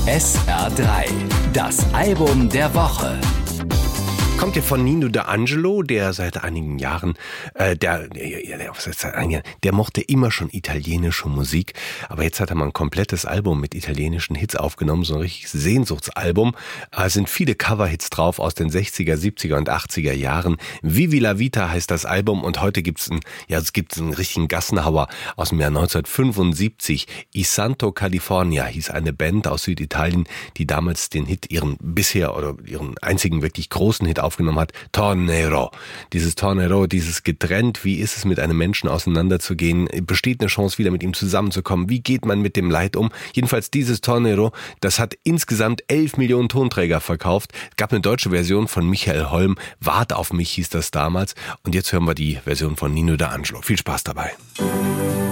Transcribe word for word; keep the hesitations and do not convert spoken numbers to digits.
S R drei, das Album der Woche. Kommt ja von Nino D'Angelo, der seit einigen Jahren, äh, der, der, was heißt seit einigen Jahren, der mochte immer schon italienische Musik, aber jetzt hat er mal ein komplettes Album mit italienischen Hits aufgenommen, so ein richtiges Sehnsuchtsalbum. Es sind viele Coverhits drauf aus den sechziger, siebziger und achtziger Jahren. Vivi la Vita heißt das Album und heute gibt's einen, ja, es gibt einen richtigen Gassenhauer aus dem Jahr neunzehnhundertfünfundsiebzig. I Santo California hieß eine Band aus Süditalien, die damals den Hit, ihren bisher oder ihren einzigen wirklich großen Hit aufgenommen hat, Tornero. Dieses Tornero, dieses getrennt, wie ist es mit einem Menschen auseinanderzugehen, besteht eine Chance wieder mit ihm zusammenzukommen, wie geht man mit dem Leid um? Jedenfalls dieses Tornero, das hat insgesamt elf Millionen Tonträger verkauft. Es gab eine deutsche Version von Michael Holm, Wart auf mich hieß das damals und jetzt hören wir die Version von Nino D'Angelo. Viel Spaß dabei.